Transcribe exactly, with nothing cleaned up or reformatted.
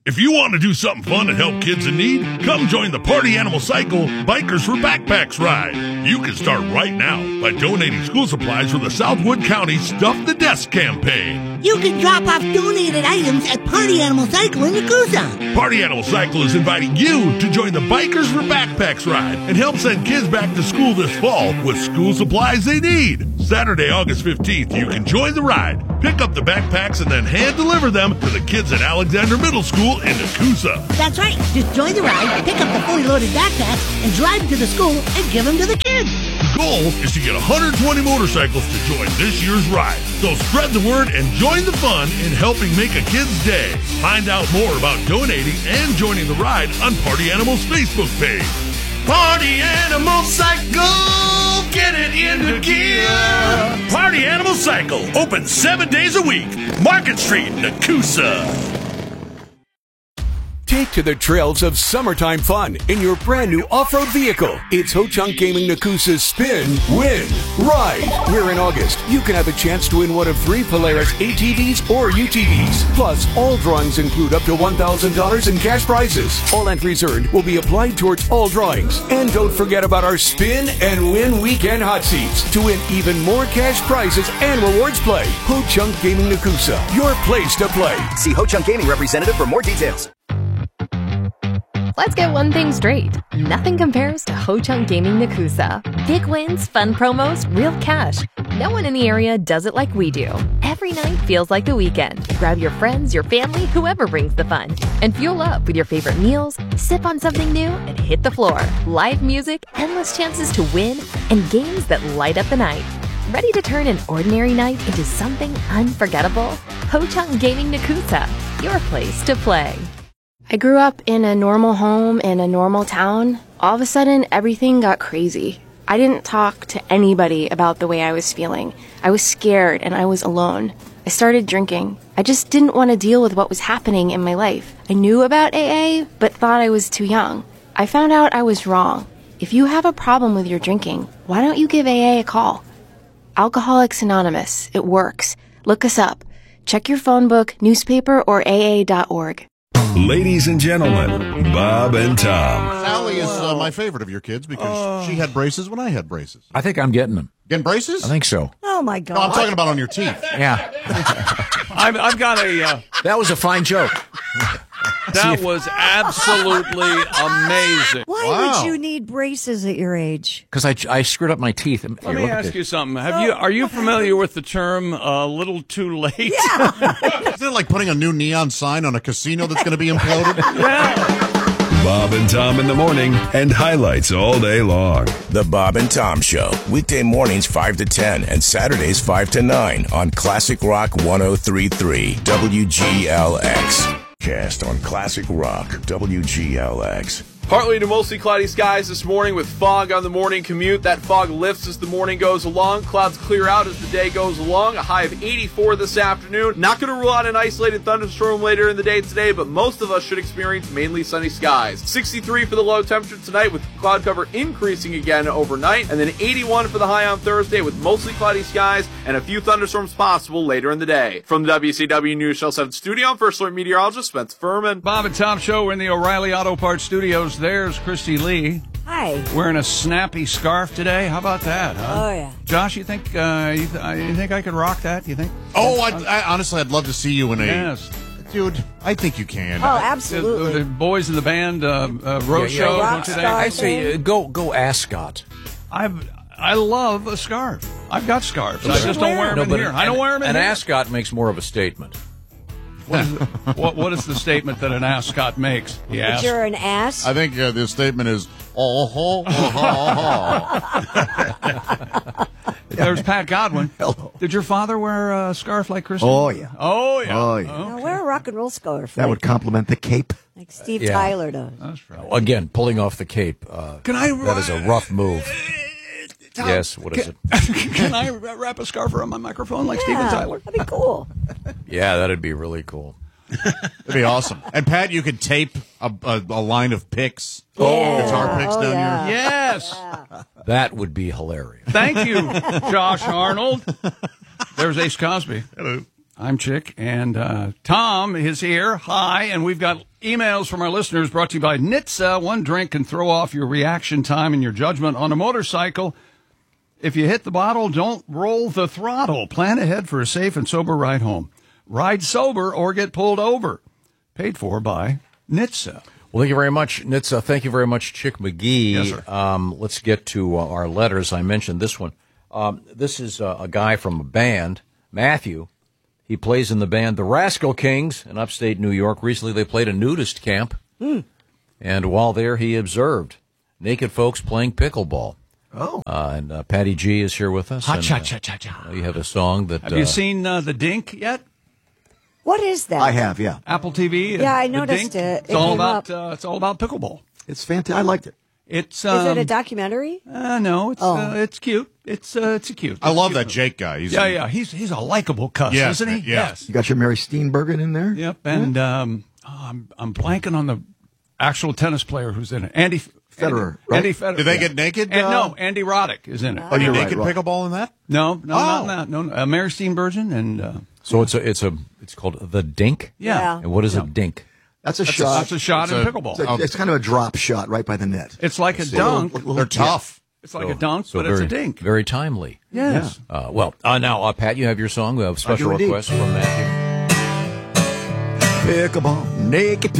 If you want to do something fun and help kids in need, come join the Party Animal Cycle Bikers for Backpacks ride. You can start right now by donating school supplies for the Southwood County Stuff the Desk campaign. You can drop off donated items at Party Animal Cycle in Nakusa. Party Animal Cycle is inviting you to join the Bikers for Backpacks ride and help send kids back to school this fall with school supplies they need. Saturday, August fifteenth, you can join the ride, pick up the backpacks, and then hand deliver them to the kids at Alexander Middle School in Nakusa. That's right. Just join the ride, pick up the fully loaded backpacks, and drive to the school and give them to the kids. The goal is to get one hundred twenty motorcycles to join this year's ride. So spread the word and join the fun in helping make a kid's day. Find out more about donating and joining the ride on Party Animal's Facebook page. Party Animal Cycle, get it into gear. Party Animal Cycle, open seven days a week. Market Street, Nakusa. Take to the trails of summertime fun in your brand new off-road vehicle. It's Ho-Chunk Gaming Nakusa's Spin, Win, Ride. Where in August, you can have a chance to win one of three Polaris A T Vs or U T Vs. Plus, all drawings include up to one thousand dollars in cash prizes. All entries earned will be applied towards all drawings. And don't forget about our Spin and Win Weekend Hot Seats to win even more cash prizes and rewards play. Ho-Chunk Gaming Nakusa, your place to play. See Ho-Chunk Gaming representative for more details. Let's get one thing straight. Nothing compares to Ho-Chunk Gaming Nakusa. Big wins, fun promos, real cash. No one in the area does it like we do. Every night feels like the weekend. Grab your friends, your family, whoever brings the fun. And fuel up with your favorite meals, sip on something new, and hit the floor. Live music, endless chances to win, and games that light up the night. Ready to turn an ordinary night into something unforgettable? Ho-Chunk Gaming Nakusa, your place to play. I grew up in a normal home in a normal town. All of a sudden, everything got crazy. I didn't talk to anybody about the way I was feeling. I was scared and I was alone. I started drinking. I just didn't want to deal with what was happening in my life. I knew about A A, but thought I was too young. I found out I was wrong. If you have a problem with your drinking, why don't you give A A a call? Alcoholics Anonymous. It works. Look us up. Check your phone book, newspaper, or A A dot org. Ladies and gentlemen, Bob and Tom. Sally is uh, my favorite of your kids because uh, she had braces when I had braces. I think I'm getting them. Getting braces? I think so. Oh, my God. No, I'm talking about on your teeth. Yeah. I've, I've got a... Uh, that was a fine joke. That was absolutely amazing. Why Wow. would you need braces at your age? Because I, I screwed up my teeth. Let Here, me look at ask this. you something. Have you Are you familiar with the term "a little too late"? Yeah. Isn't it like putting a new neon sign on a casino that's going to be imploded? Yeah. Bob and Tom in the morning and highlights all day long. The Bob and Tom Show. Weekday mornings five to ten and Saturdays five to nine on Classic Rock one oh three point three W G L X. Cast on Classic Rock W G L X. Partly to mostly cloudy skies this morning with fog on the morning commute. That fog lifts as the morning goes along. Clouds clear out as the day goes along. A high of eighty-four this afternoon. Not going to rule out an isolated thunderstorm later in the day today, but most of us should experience mainly sunny skies. sixty-three for the low temperature tonight with cloud cover increasing again overnight. And then eighty-one for the high on Thursday with mostly cloudy skies and a few thunderstorms possible later in the day. From the W C W News Channel seven studio, I'm First Alert Meteorologist Spencer Furman. Bob and Tom Show. We're in the O'Reilly Auto Parts Studios. There's Christy Lee. Hi. Wearing a snappy scarf today. How about that, huh? Oh, yeah. Josh, you think uh, you, th- uh, you think I could rock that? You think? Oh, I, I honestly, I'd love to see you in a... Yes. Dude, I think you can. Oh, absolutely. The, the boys in the band, uh, uh, Road Yeah, yeah. Show. Rock don't you think? star I say uh, go go ascot. I've, I love a scarf. I've got scarves. I should just don't wear wear them No, in but here. an, I don't wear them in An here. ascot makes more of a statement. What is, what, what is the statement that an ascot makes? He That asked. you're an ass? I think uh, the statement is, oh, ho, ho, ho, ho. There's Pat Godwin. Hello. Did your father wear a scarf like Christy? Oh, yeah. Oh, yeah. Oh, yeah. Now wear a rock and roll scarf. That like, would complement the cape. like Steve Yeah. Tyler does. That's right. Again, pulling off the cape. Uh, Can I? that is a rough move. Tom, Yes, what is can, it? Can I wrap a scarf around my microphone like Yeah, Steven Tyler? that'd be cool. Yeah, that'd be really cool. That'd be awesome. And Pat, you could tape a, a, a line of picks, Yeah. guitar picks Oh, down yeah. here. Yes. That would be hilarious. Thank you, Josh Arnold. There's Ace Cosby. Hello. I'm Chick, and uh, Tom is here. Hi, and we've got emails from our listeners brought to you by N H T S A. One drink can throw off your reaction time and your judgment on a motorcycle. If you hit the bottle, don't roll the throttle. Plan ahead for a safe and sober ride home. Ride sober or get pulled over. Paid for by N H T S A. Well, thank you very much, N H T S A. Thank you very much, Chick McGee. Yes, sir. Um, let's get to uh, our letters. I mentioned this one. Um, this is uh, a guy from a band, Matthew. He plays in the band The Rascal Kings in upstate New York. Recently, they played a nudist camp. Mm. And while there, he observed naked folks playing pickleball. Oh. Uh, and uh, Patty G is here with us. Ha and, cha uh, cha cha cha. You have a song that... Have uh, you seen uh, The Dink yet? What is that? I have, yeah. Apple T V? Yeah, I The noticed Dink? it. It's It all came about up. uh, it's all about pickleball. It's fantastic. I liked it. It's Is um, it a documentary? Uh, no, it's Oh. uh, it's cute. It's uh, it's a cute. I love Cute that movie. Jake guy. He's yeah, yeah. He's he's a likable cuss, Yes, isn't he? yeah. Yes. You got your Mary Steenburgen in there? Yep. And um, oh, I'm I'm blanking on the actual tennis player who's in it. Andy Federer, Andy, right? Andy Federer. Did they yeah. get naked? And, uh, no, Andy Roddick is in it. Are you You're right, naked right. pickleball in that? No, no, Oh. not in that. No, no. Uh, Mary Steenburgen and uh, So it's a, it's a, it's called The Dink? yeah. Yeah. And what is a dink? That's a That's, a, shot. that's a shot It's in a- pickleball. It's, a- it's kind of a drop shot right by the net. It's like a See, dunk. little- little- They're tough. It's like a dunk, So but very, it's a dink. Very timely. Yes. Uh, well, uh, now, uh, Pat, you have your song. We have a special do indeed. request from Matthew. Pickleball, naked